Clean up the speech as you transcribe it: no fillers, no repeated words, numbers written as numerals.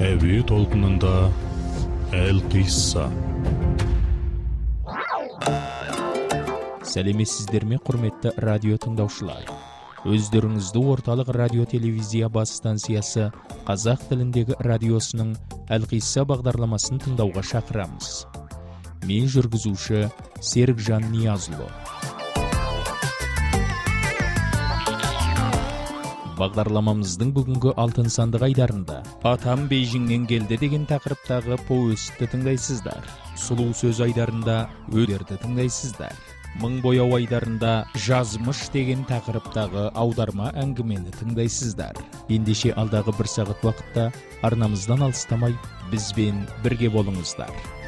Әуе толқынында Әл-Қисса. Сәлеметсіздер ме, құрметті радио тыңдаушылар? Өздеріңізді орталық радио телевизия бас станциясы қазақ тіліндегі радиосының Әл-Қисса бағдарламасын тыңдауға шақырамыз. Мен жүргізуші Серікжан Ниязұлы. Бағдарламамыздың бүгінгі алтын сандық айдарында «Атам Бейжіңнен келді» деген тақырыптағы повестті тыңдайсыздар. Сұлу сөз айдарында өлерді тыңдайсыздар. Мың бояу айдарында жазмыш деген тақырыптағы аударма әңгімені тыңдайсыздар. Ендеше алдағы бір сағат уақытта арнамыздан алыстамай бізбен бірге болыңыздар.